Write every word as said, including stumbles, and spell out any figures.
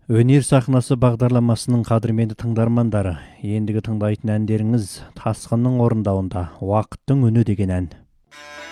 Өнер сахнасы бағдарламасының қадірменді тыңдармандары, ендігі тыңдайтын әндеріңіз Тасқынның орындауында «Уақыттың үні» деген ән.